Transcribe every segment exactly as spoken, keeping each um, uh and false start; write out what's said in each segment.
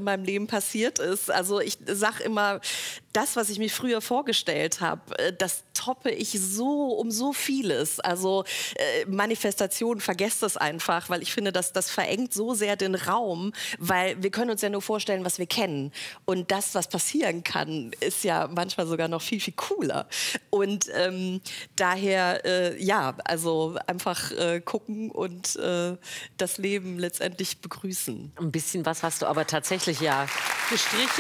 meinem Leben passiert ist. Also ich sage immer, das, was ich mir früher vorgestellt habe, das toppe ich so um so vieles. Also äh, Manifestation, vergesst das einfach, weil ich finde, dass das verengt so sehr den Raum, weil wir können uns ja nur vorstellen, was wir kennen. Und das, was passieren kann, ist ja manchmal sogar noch viel, viel cooler. Und ähm, daher, äh, ja, also einfach äh, gucken und äh, das Leben letztendlich begrüßen. Ein bisschen was hast du aber tatsächlich ja gestrichen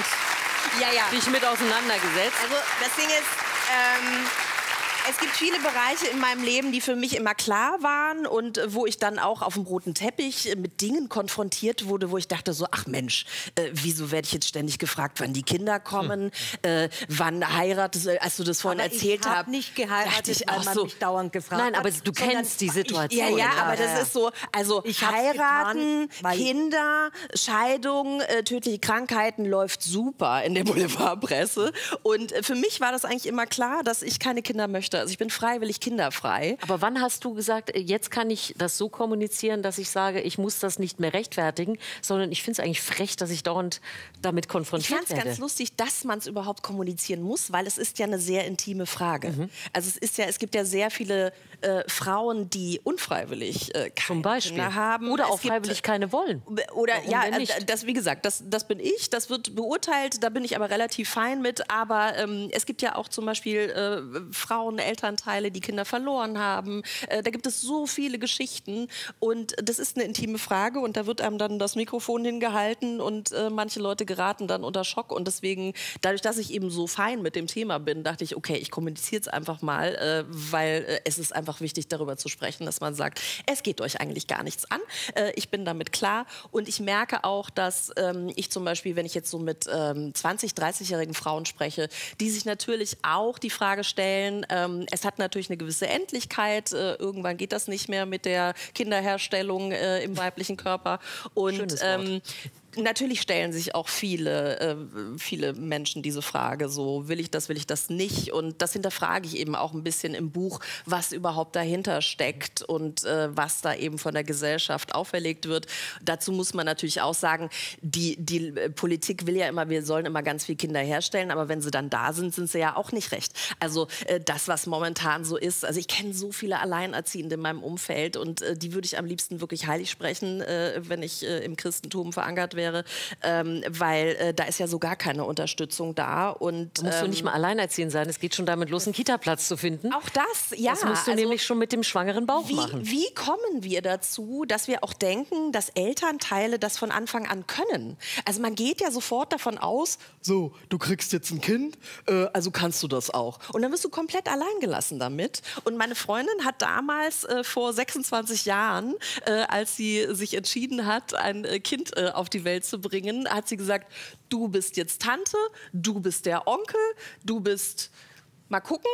und ja, ja. dich mit auseinandergesetzt. Also das Ding ist, ähm, es gibt viele Bereiche in meinem Leben, die für mich immer klar waren und wo ich dann auch auf dem roten Teppich mit Dingen konfrontiert wurde, wo ich dachte so, ach Mensch, äh, wieso werde ich jetzt ständig gefragt, wann die Kinder kommen, hm. äh, wann heiratest du, als du das vorhin aber erzählt hast. Ich habe nicht geheiratet, ich weil auch man so. mich dauernd gefragt Nein, aber hat. du kennst die Situation. Ja, ja, ja, aber ja. das ist so, also Ich hab's heiraten, getan, Kinder, Scheidung, äh, tödliche Krankheiten läuft super in der Boulevardpresse. Und äh, für mich war das eigentlich immer klar, dass ich keine Kinder möchte. Also ich bin freiwillig kinderfrei. Aber wann hast du gesagt, jetzt kann ich das so kommunizieren, dass ich sage, ich muss das nicht mehr rechtfertigen, sondern ich finde es eigentlich frech, dass ich dauernd damit konfrontiert werde? Ich fand es ganz lustig, dass man es überhaupt kommunizieren muss, weil es ist ja eine sehr intime Frage. Mhm. Also es ist ja, es gibt ja sehr viele äh, Frauen, die unfreiwillig äh, keine Zum Beispiel. Kinder haben. Oder es auch gibt, freiwillig keine wollen. Oder Warum ja, denn nicht? das wie gesagt, das, das bin ich, das wird beurteilt, da bin ich aber relativ fein mit. Aber ähm, es gibt ja auch zum Beispiel äh, Frauen, Elternteile, die Kinder verloren haben. Äh, da gibt es so viele Geschichten und das ist eine intime Frage und da wird einem dann das Mikrofon hingehalten und äh, manche Leute geraten dann unter Schock und deswegen, dadurch, dass ich eben so fein mit dem Thema bin, dachte ich, okay, ich kommuniziere es einfach mal, äh, weil äh, es ist einfach wichtig, darüber zu sprechen, dass man sagt, es geht euch eigentlich gar nichts an. Äh, ich bin damit klar und ich merke auch, dass ähm, ich zum Beispiel, wenn ich jetzt so mit ähm, zwanzig-, dreißigjährigen Frauen spreche, die sich natürlich auch die Frage stellen, ähm, es hat natürlich eine gewisse Endlichkeit. Äh, irgendwann geht das nicht mehr mit der Kinderherstellung äh, im weiblichen Körper. Und ähm, natürlich stellen sich auch viele, äh, viele Menschen diese Frage, so will ich das, will ich das nicht? Und das hinterfrage ich eben auch ein bisschen im Buch, was überhaupt dahinter steckt und äh, was da eben von der Gesellschaft auferlegt wird. Dazu muss man natürlich auch sagen, die, die Politik will ja immer, wir sollen immer ganz viele Kinder herstellen, aber wenn sie dann da sind, sind sie ja auch nicht recht. Also äh, das, was momentan so ist, also ich kenne so viele Alleinerziehende in meinem Umfeld und äh, die würde ich am liebsten wirklich heilig sprechen, äh, wenn ich äh, im Christentum verankert wäre. Wäre, ähm, weil äh, da ist ja so gar keine Unterstützung da. Und, da musst ähm, du nicht mal alleinerziehend sein. Es geht schon damit los, einen Kita-Platz zu finden. Auch das, ja. Das musst du also, nämlich schon mit dem schwangeren Bauch wie, machen. Wie kommen wir dazu, dass wir auch denken, dass Elternteile das von Anfang an können? Also man geht ja sofort davon aus, so, du kriegst jetzt ein Kind, äh, also kannst du das auch. Und dann wirst du komplett allein gelassen damit. Und meine Freundin hat damals äh, vor sechsundzwanzig Jahren, äh, als sie sich entschieden hat, ein äh, Kind äh, auf die Welt zu bringen, hat sie gesagt, du bist jetzt Tante, du bist der Onkel, du bist mal gucken.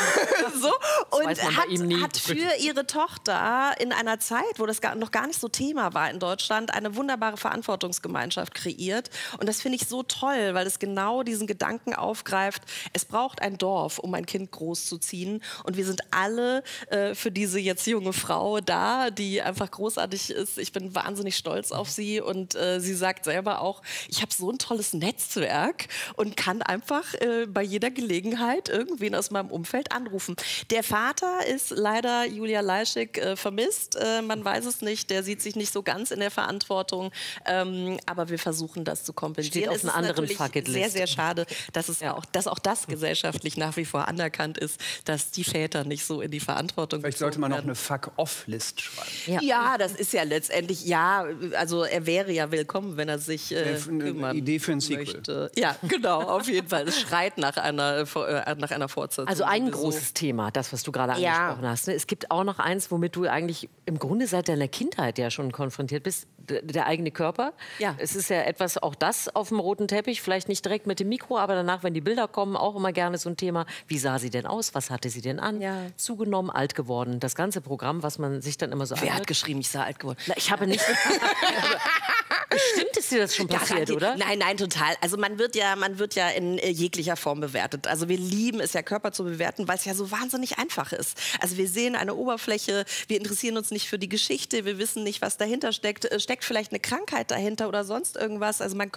so. Und hat, hat für ihre Tochter in einer Zeit, wo das gar, noch gar nicht so Thema war in Deutschland, eine wunderbare Verantwortungsgemeinschaft kreiert. Und das finde ich so toll, weil es genau diesen Gedanken aufgreift, es braucht ein Dorf, um ein Kind großzuziehen. Und wir sind alle äh, für diese jetzt junge Frau da, die einfach großartig ist. Ich bin wahnsinnig stolz auf sie. Und äh, sie sagt selber auch, ich habe so ein tolles Netzwerk und kann einfach äh, bei jeder Gelegenheit irgendwie aus meinem Umfeld anrufen. Der Vater ist leider, Julia Leischig, äh, vermisst. Äh, man weiß es nicht. Der sieht sich nicht so ganz in der Verantwortung. Ähm, aber wir versuchen, das zu kompensieren. Steht auf einer anderen Fucketlist. Sehr, sehr schade, dass, es ja. auch, dass auch das gesellschaftlich nach wie vor anerkannt ist, dass die Väter nicht so in die Verantwortung Vielleicht sollte man noch eine Fuck-Off-List schreiben. Ja. ja, das ist ja letztendlich, ja, also er wäre ja willkommen, wenn er sich äh, eine Idee für ein Sequel. Möchte. Ja, genau, auf jeden Fall. Es schreit nach einer, äh, nach einer Fortsetzung. Also ein sowieso. großes Thema, das, was du gerade ja. angesprochen hast. Ne? Es gibt auch noch eins, womit du eigentlich im Grunde seit deiner Kindheit ja schon konfrontiert bist, der, der eigene Körper. Ja. Es ist ja etwas, auch das auf dem roten Teppich, vielleicht nicht direkt mit dem Mikro, aber danach, wenn die Bilder kommen, auch immer gerne so ein Thema. Wie sah sie denn aus? Was hatte sie denn an? Ja. Zugenommen, alt geworden. Das ganze Programm, was man sich dann immer so Wer anhört. hat geschrieben, ich sei alt geworden? Na, ich habe nicht... Bestimmt ist dir das schon passiert, oder? Nein, nein, total. Also man wird ja, man wird ja in äh, jeglicher Form bewertet. Also wir lieben es ja, Körper zu bewerten, weil es ja so wahnsinnig einfach ist. Also wir sehen eine Oberfläche, wir interessieren uns nicht für die Geschichte, wir wissen nicht, was dahinter steckt. Steckt vielleicht eine Krankheit dahinter oder sonst irgendwas? Also man